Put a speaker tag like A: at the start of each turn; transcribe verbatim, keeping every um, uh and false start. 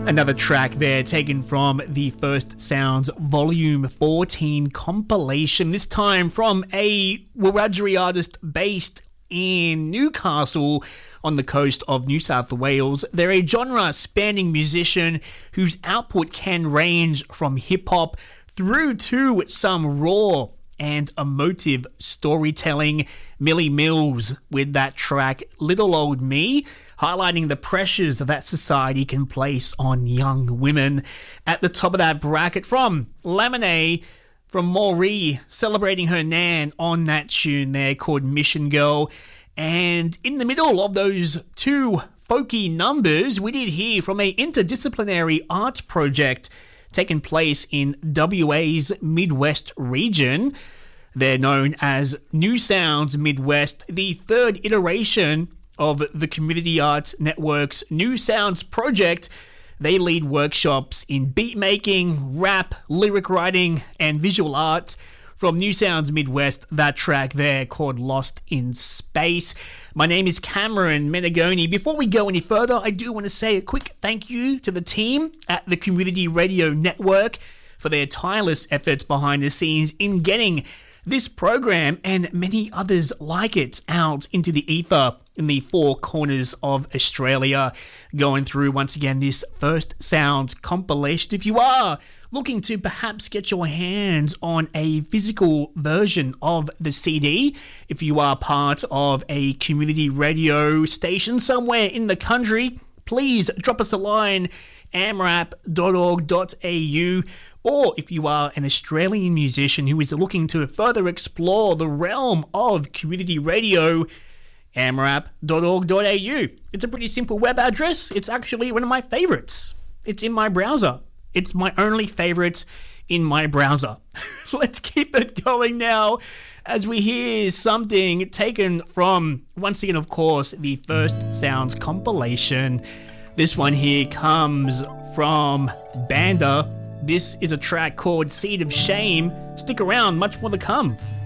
A: Another track there taken from the First Sounds Volume fourteen compilation, this time from a Wiradjuri artist based in Newcastle on the coast of New South Wales. They're a genre-spanning musician whose output can range from hip-hop through to some raw and emotive storytelling. Millie Mills with that track Little Old Me, highlighting the pressures that society can place on young women. At the top of that bracket from Lemonade, from Maury, celebrating her nan on that tune there called Mission Girl. And in the middle of those two folky numbers, we did hear from a interdisciplinary art project taking place in W A's Midwest region. They're known as New Sounds Midwest, the third iteration of the Community Arts Network's New Sounds project. They lead workshops in beat making, rap, lyric writing, and visual art. From New Sounds Midwest, that track there called Lost in Space. My name is Cameron Menegoni. Before we go any further, I do want to say a quick thank you to the team at the Community Radio Network for their tireless efforts behind the scenes in getting this program and many others like it out into the ether in the four corners of Australia. Going through once again this First Sounds compilation. If you are looking to perhaps get your hands on a physical version of the C D, if you are part of a community radio station somewhere in the country, please drop us a line, amrap dot org dot a u. Or if you are an Australian musician who is looking to further explore the realm of community radio, amrap dot org dot a u. It's a pretty simple web address. It's actually one of my favorites. It's in my browser. It's my only favorite in my browser. Let's keep it going now as we hear something taken from, once again, of course, the First Sounds compilation. This one here comes from Banda. This is a track called Seed of Shame. Stick around, much more to come.